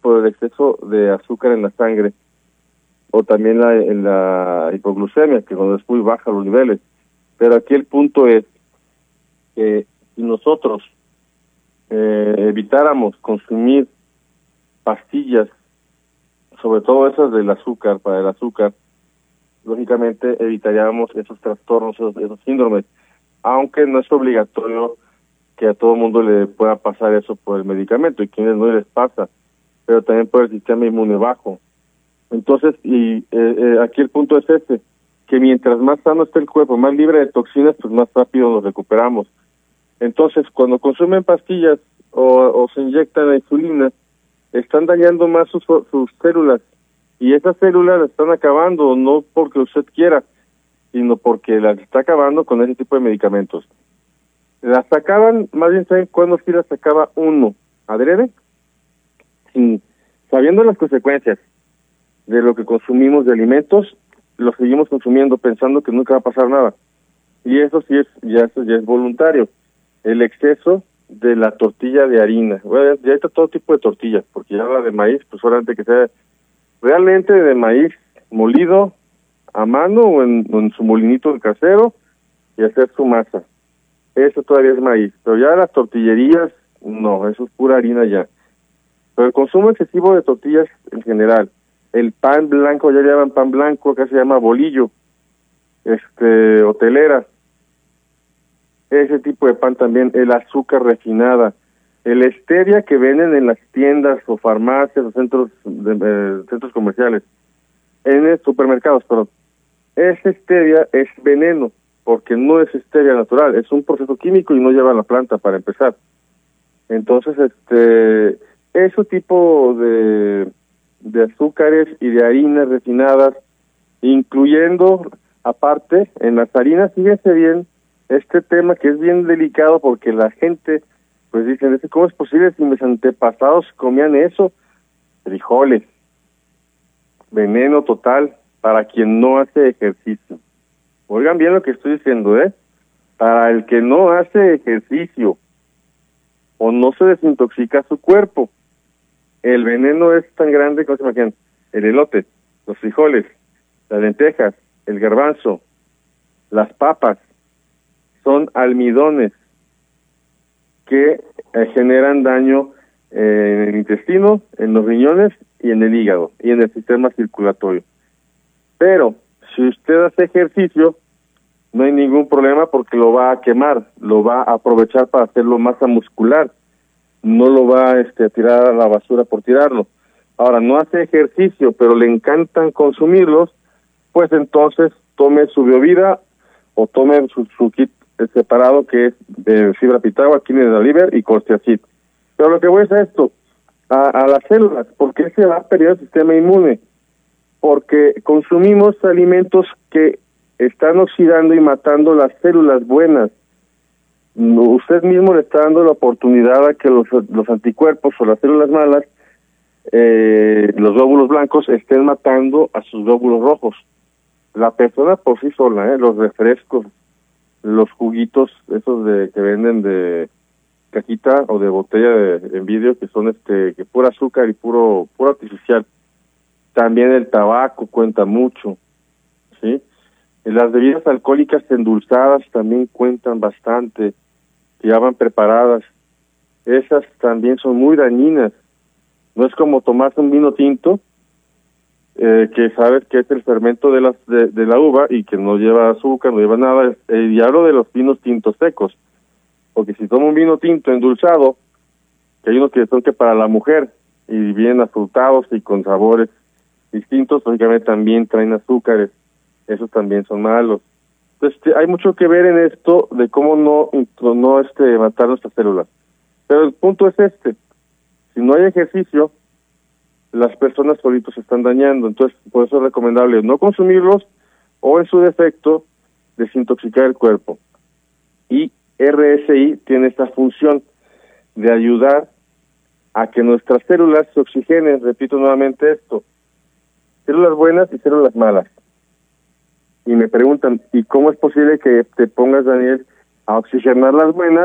por el exceso de azúcar en la sangre, o también en la hipoglucemia, que cuando es muy baja los niveles. Pero aquí el punto es que si nosotros evitáramos consumir pastillas, sobre todo esas del azúcar, para el azúcar, lógicamente evitaríamos esos trastornos, esos síndromes, aunque no es obligatorio que a todo mundo le pueda pasar eso por el medicamento, y quienes no les pasa, pero también por el sistema inmune bajo. Entonces, aquí el punto es que mientras más sano esté el cuerpo, más libre de toxinas, pues más rápido nos recuperamos. Entonces, cuando consumen pastillas o se inyectan la insulina, están dañando más sus células, y esas células las están acabando, no porque usted quiera, sino porque las está acabando con ese tipo de medicamentos. Las acaban, más bien saben cuándo sí las acaba uno, adrede, sabiendo las consecuencias de lo que consumimos de alimentos, lo seguimos consumiendo pensando que nunca va a pasar nada. Y eso sí ya es voluntario. El exceso de la tortilla de harina. Bueno, ya está todo tipo de tortillas, porque ya habla de maíz, pues solamente que sea realmente de maíz molido a mano o en su molinito casero y hacer su masa. Eso todavía es maíz, pero ya las tortillerías, no, eso es pura harina ya. Pero el consumo excesivo de tortillas en general, el pan blanco, ya llaman pan blanco, acá se llama bolillo, hotelera, ese tipo de pan también, el azúcar refinada, el stevia que venden en las tiendas o farmacias o centros comerciales, en el supermercados, perdón. Ese stevia es veneno, porque no es stevia natural, es un proceso químico y no lleva a la planta para empezar. Entonces, ese tipo de azúcares y de harinas refinadas, incluyendo, aparte, en las harinas, fíjense bien, este tema que es bien delicado porque la gente, pues dicen, ¿cómo es posible si mis antepasados comían eso? Frijoles, veneno total para quien no hace ejercicio. Oigan bien lo que estoy diciendo, para el que no hace ejercicio o no se desintoxica su cuerpo, el veneno es tan grande como se imaginan. El elote, los frijoles, las lentejas, el garbanzo, las papas, son almidones que generan daño en el intestino, en los riñones y en el hígado y en el sistema circulatorio. Pero si usted hace ejercicio, no hay ningún problema porque lo va a quemar, lo va a aprovechar para hacerlo masa muscular, no lo va a tirar a la basura por tirarlo. Ahora, no hace ejercicio, pero le encantan consumirlos, pues entonces tome su Biovida o tome su kit separado que es de fibra pitagua, quinidaliver y cortiacid. Pero lo que voy es a esto, a las células, porque se va a perder el sistema inmune, porque consumimos alimentos que están oxidando y matando las células buenas. Usted mismo le está dando la oportunidad a que los anticuerpos o las células malas, los glóbulos blancos, estén matando a sus glóbulos rojos. La persona por sí sola, los refrescos, los juguitos, esos que venden de cajita o de botella en vidrio, que son que puro azúcar y puro artificial. También el tabaco cuenta mucho, ¿sí? Las bebidas alcohólicas endulzadas también cuentan bastante, que ya van preparadas. Esas también son muy dañinas. No es como tomarse un vino tinto, que sabes que es el fermento de la uva y que no lleva azúcar, no lleva nada. Y hablo de los vinos tintos secos, porque si tomo un vino tinto endulzado, que hay unos que son que para la mujer y vienen afrutados y con sabores distintos, lógicamente también traen azúcares, esos también son malos. Entonces hay mucho que ver en esto de cómo no matar nuestras células. Pero el punto es si no hay ejercicio, las personas solitos se están dañando. Entonces, por eso es recomendable no consumirlos o, en su defecto, desintoxicar el cuerpo. Y RSI tiene esta función de ayudar a que nuestras células se oxigenen. Repito nuevamente esto: células buenas y células malas. Y me preguntan, ¿y cómo es posible que te pongas, Daniel, a oxigenar las buenas